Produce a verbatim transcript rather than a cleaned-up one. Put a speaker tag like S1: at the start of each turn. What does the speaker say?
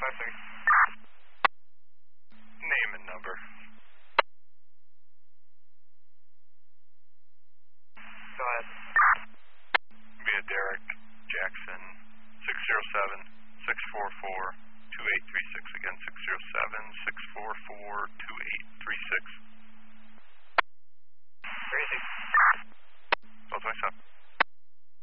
S1: five six.
S2: Name and number.
S1: Go ahead.
S2: Via Derek Jackson, six zero seven, six four four, two eight three six. Again, six zero seven, six four four, two